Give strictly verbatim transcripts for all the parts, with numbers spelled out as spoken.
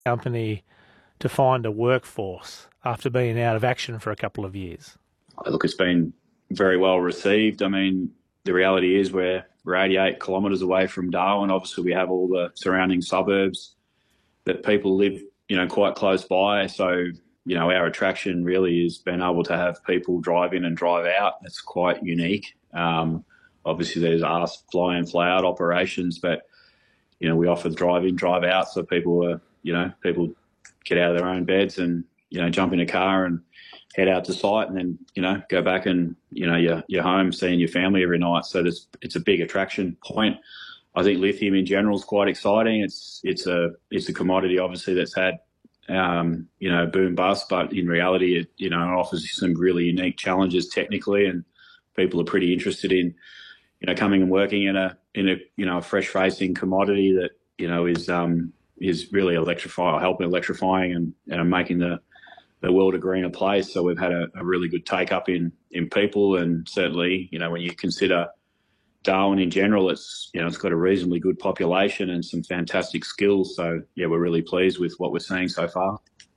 company to find a workforce after being out of action for a couple of years? Look, it's been very well received. I mean, the reality is we're, we're eighty-eight kilometres away from Darwin. Obviously, we have all the surrounding suburbs that people live, you know, quite close by. So, you know, our attraction really is being able to have people drive in and drive out. That's quite unique. Um, obviously, there's us fly in, fly out operations, but, you know, we offer drive in, drive out. So people are, you know, people get out of their own beds and, you know, jump in a car and head out to site and then, you know, go back and, you know, you're, you're home seeing your family every night. So there's, it's a big attraction point. I think lithium in general is quite exciting. It's, it's a, it's a commodity obviously that's had, um, you know, boom bust, but in reality, it, you know, offers some really unique challenges technically, and people are pretty interested in, you know, coming and working in a, in a, you know, a fresh facing commodity that, you know, is, um, is really electrifying, helping electrifying and, and making the, the world a greener place. So we've had a, a really good take up in, in people, and certainly, you know, when you consider Darwin in general, it's, you know, it's got a reasonably good population and some fantastic skills. So yeah, we're really pleased with what we're seeing so far.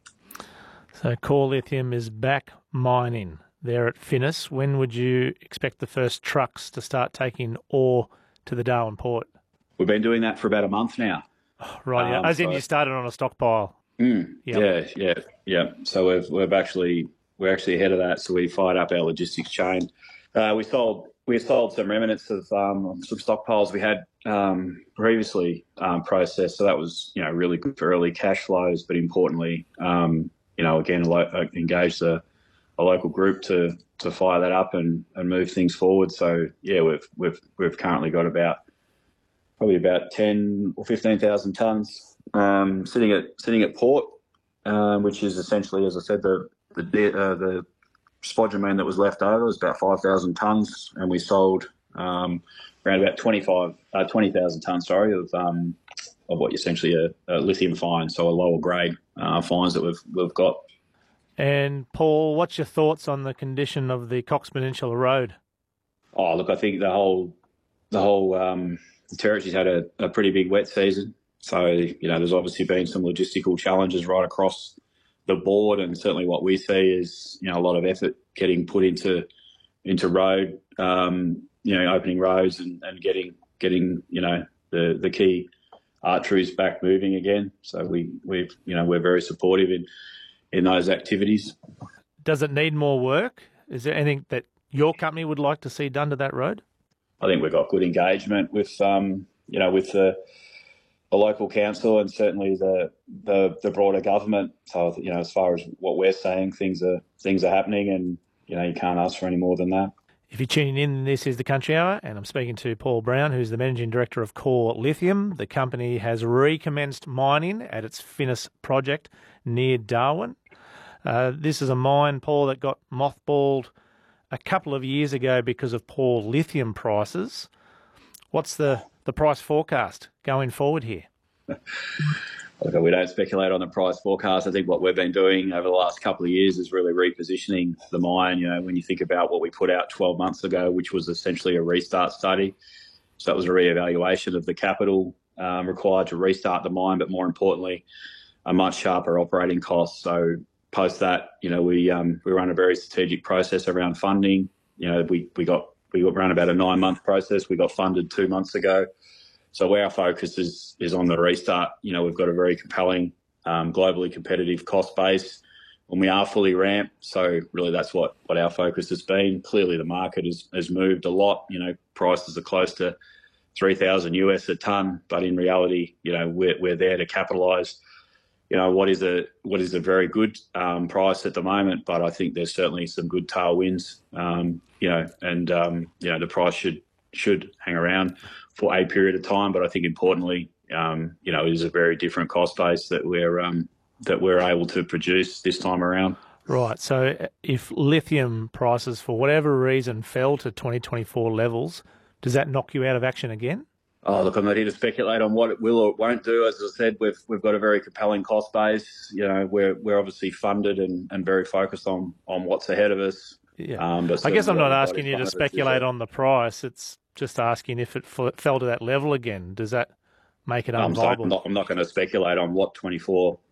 So Core Lithium is back mining there at Finniss. When would you expect the first trucks to start taking ore to the Darwin port? We've been doing that for about a month now. Oh, right, yeah. Um, As in so, you started on a stockpile. Mm, Yep. Yeah, yeah, yeah. So we've we've actually we're actually ahead of that. So we fired up our logistics chain. Uh, we sold we sold some remnants of um, some stockpiles we had um, previously um, processed. So that was, you know, really good for early cash flows. But importantly, um, you know, again, lo- engaged a, a local group to to fire that up and, and move things forward. So yeah, we've we've we've currently got about probably about ten or fifteen thousand tonnes um, sitting at sitting at port, um, which is essentially, as I said, the the uh, the spodumene that was left over was about five thousand tonnes, and we sold um, around about twenty-five, uh, twenty thousand tonnes, sorry, of um, of what essentially a, a lithium fine, so a lower grade uh, fines that we've we've got. And Paul, what's your thoughts on the condition of the Cox Peninsula Road? Oh, look, I think the whole the whole um, the territory's had a, a pretty big wet season. So, you know, there's obviously been some logistical challenges right across the board, and certainly what we see is, you know, a lot of effort getting put into into road, um, you know, opening roads and, and getting getting you know the the key arteries back moving again. So we we've you know we're very supportive in in those activities. Does it need more work? Is there anything that your company would like to see done to that road? I think we've got good engagement with um you know with the the local council and certainly the, the the broader government. So, you know, as far as what we're saying, things are things are happening, and, you know, you can't ask for any more than that. If you're tuning in, this is the Country Hour, and I'm speaking to Paul Brown, who's the Managing Director of Core Lithium. The company has recommenced mining at its Finniss project near Darwin. Uh, this is a mine, Paul, that got mothballed a couple of years ago because of poor lithium prices. What's the, the price forecast going forward here? Look, we don't speculate on the price forecast. I think what we've been doing over the last couple of years is really repositioning the mine. You know, when you think about what we put out twelve months ago, which was essentially a restart study. So that was a reevaluation of the capital um, required to restart the mine, but more importantly, a much sharper operating cost. So post that, you know, we um, we run a very strategic process around funding. You know, we we got we ran about a nine month process. We got funded two months ago. So where our focus is is on the restart. You know, we've got a very compelling, um, globally competitive cost base when we are fully ramped. So really, that's what what our focus has been. Clearly, the market has has moved a lot. You know, prices are close to three thousand U S a ton, but in reality, you know, we're we're there to capitalise. You know, what is a what is a very good um, price at the moment, but I think there's certainly some good tailwinds. Um, you know, and um, you know, the price should should hang around for a period of time. But I think importantly, um, you know, it is a very different cost base that we're um, that we're able to produce this time around. Right. So if lithium prices, for whatever reason, fell to twenty twenty-four levels, does that knock you out of action again? Oh, look, I'm not here to speculate on what it will or won't do. As I said, we've we've got a very compelling cost base. You know, we're we're obviously funded and, and very focused on on what's ahead of us. Yeah. Um, but I guess I'm what not we've got asking in you to front of us is speculate a- on the price. It's just asking if it f- fell to that level again. Does that make it I'm, sorry, I'm unviable? not, I'm not going to speculate on what twenty-four